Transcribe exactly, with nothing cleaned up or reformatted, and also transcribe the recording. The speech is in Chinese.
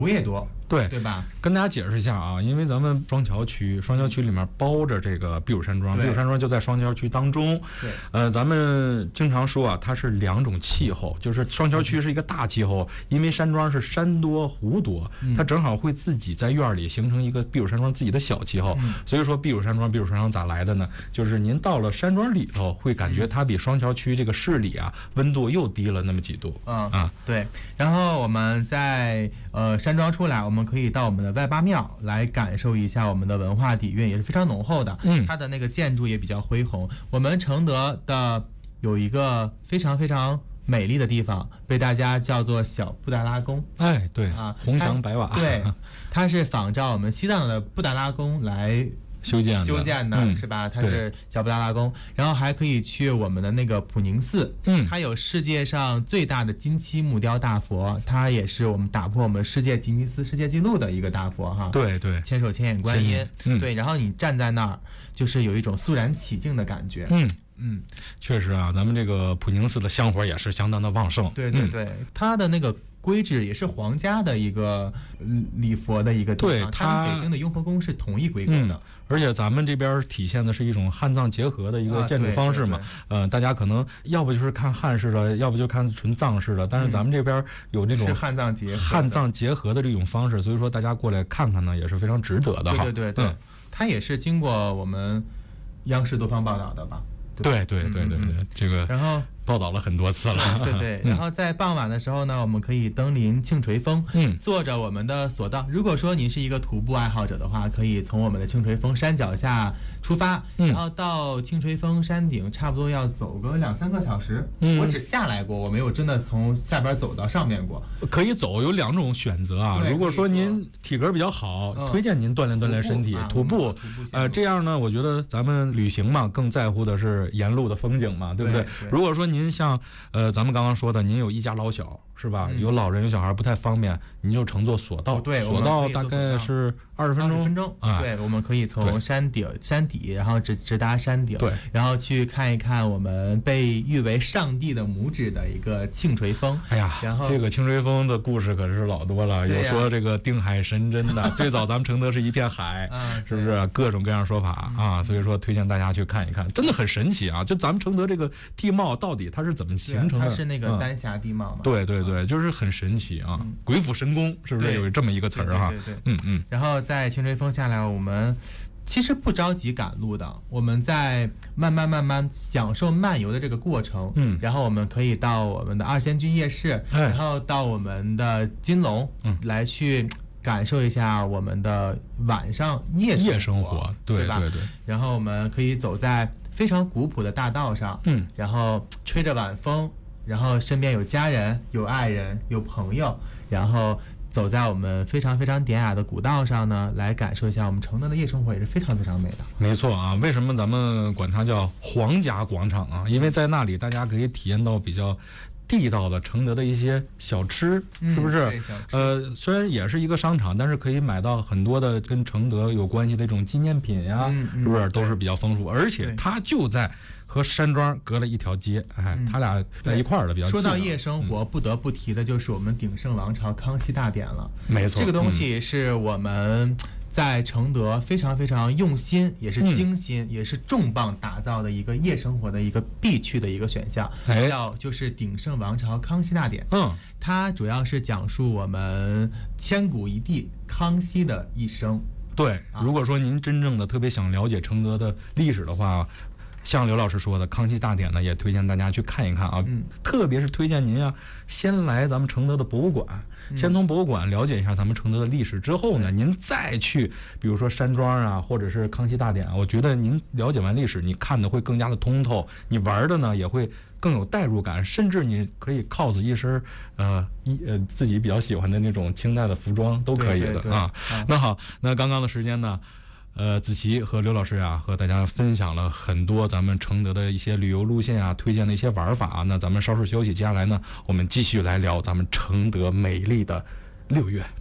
湖也多， 对对吧？ 跟大家解释一下啊，因为咱们双桥区，双桥区里面包着这个避暑山庄，避暑山庄就在双桥区当中。 对， 呃，咱们经常说啊，它是两种气候，就是双桥区是一个大气候，因为山庄是山多湖多，它正好会自己在院里形成一个避暑山庄自己的小气候。 嗯、 所以说避暑山庄，避暑山庄咋来的呢？就是您到了山庄里头，会感觉它比双桥区这个市里啊，温度又低了那么几度。 嗯啊， 对。然后我们在呃山庄出来，我们可以到我们的外八庙来感受一下我们的文化底蕴，也是非常浓厚的。 嗯， 它的那个建筑也比较恢宏。我们承德的有一个非常非常美丽的地方，被大家叫做小布达拉宫。 哎，对啊， 红墙白瓦。 对，它是仿照我们西藏的布达拉宫来修建的， 修建的、嗯、是吧？它是小布达拉宫，然后还可以去我们的那个普宁寺， 嗯， 它有世界上最大的金漆木雕大佛，它也是我们打破我们世界吉尼斯世界纪录的一个大佛哈。 对对， 千手千眼观音， 嗯、 对，然后你站在那儿，就是有一种肃然起敬的感觉。 嗯嗯， 确实啊，咱们这个普宁寺的香火也是相当的旺盛。 对对对，嗯、它的那个规制也是皇家的一个礼佛的一个地方， 对， 它跟北京的雍和宫是同一规格的。 嗯，而且咱们这边体现的是一种汉藏结合的一个建筑方式嘛，啊、呃，大家可能要不就是看汉式的，要不就看纯藏式的，但是咱们这边有这种是汉藏结合汉藏结合的这种方式，所以说大家过来看看呢，也是非常值得的哈。 对对对对，嗯、它也是经过我们央视多方报道的吧？ 对对对对对，嗯、这个然后。 报道了很多次了， 对对，然后在傍晚的时候呢，我们可以登临庆垂峰， 嗯， 坐着我们的索道。如果说您是一个徒步爱好者的话，可以从我们的庆垂峰山脚下出发， 嗯、 然后到庆垂峰山顶，差不多要走个两三个小时。 嗯， 我只下来过，我没有真的从下边走到上面过。 可以走，有两种选择啊。如果说您体格比较好， 嗯、 推荐您锻炼锻炼身体，徒步， 徒步呃，这样呢，我觉得咱们旅行嘛，更在乎的是沿路的风景嘛，对不对？ 对对， 如果说您像呃，咱们刚刚说的，您有一家老小是吧？ 嗯、 有老人有小孩不太方便，您就乘坐索道。 哦、对， 索道大概是二十分钟。 二十分钟啊， 对，我们可以从山顶、山底，然后直直达山顶， 对， 然后去看一看我们被誉为上帝的拇指的一个庆垂峰。 哎呀， 然后这个庆垂峰的故事可是老多了，有说这个定海神针的，最早咱们承德是一片海， 嗯、 是不是？各种各样说法、嗯、啊，所以说推荐大家去看一看，真的很神奇啊！就咱们承德这个地貌到底它是怎么形成的？ 它是那个丹霞地貌嘛？ 嗯、对对对，就是很神奇啊！嗯、鬼斧神工是不是有这么一个词儿哈？ 对对对， 嗯嗯。 然后在庆垂峰下来，我们其实不着急赶路的，我们在慢慢慢慢享受漫游的这个过程。 嗯， 然后我们可以到我们的二仙居夜市， 哎、 然后到我们的金龙， 嗯， 来去感受一下我们的晚上夜夜生活， 对吧？ 对对对。 然后我们可以走在非常古朴的大道上， 嗯， 然后吹着晚风，然后身边有家人、有爱人、有朋友，然后走在我们非常非常典雅的古道上呢，来感受一下我们承德的夜生活，也是非常非常美的。 没错啊，为什么咱们管它叫皇家广场啊？因为在那里大家可以体验到比较地道的承德的一些小吃， 嗯、 是不是？呃，虽然也是一个商场，但是可以买到很多的跟承德有关系的这种纪念品呀、 嗯嗯， 是不是都是比较丰富？而且它就在和山庄隔了一条街，哎，他俩在一块儿的比较近。 说到夜生活，不得不提的就是我们鼎盛王朝康熙大典了。 没错， 这个东西是我们在承德非常非常用心，也是精心，嗯、也是重磅打造的一个夜生活的一个必去的一个选项， 哎、 叫就是鼎盛王朝康熙大典。 嗯， 它主要是讲述我们千古一帝康熙的一生。 对，如果说您真正的特别想了解承德的历史的话，像刘老师说的，康熙大典呢，也推荐大家去看一看啊。 嗯， 特别是推荐您啊，先来咱们承德的博物馆， 嗯、 先从博物馆了解一下咱们承德的历史之后呢，您再去，比如说山庄啊，或者是康熙大典啊，我觉得您了解完历史，你看的会更加的通透，你玩的呢也会更有代入感，甚至你可以 cos 一身呃一呃自己比较喜欢的那种清代的服装都可以的。 对对对啊。 啊那好，那刚刚的时间呢？呃，子琪和刘老师啊，和大家分享了很多咱们承德的一些旅游路线啊，推荐的一些玩法啊。那咱们稍事休息，接下来呢，我们继续来聊咱们承德美丽的六月。